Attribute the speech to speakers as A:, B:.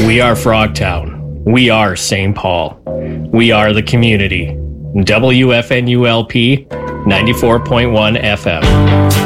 A: We are Frogtown. We are St. Paul. We are the community. WFNULP 94.1 FM.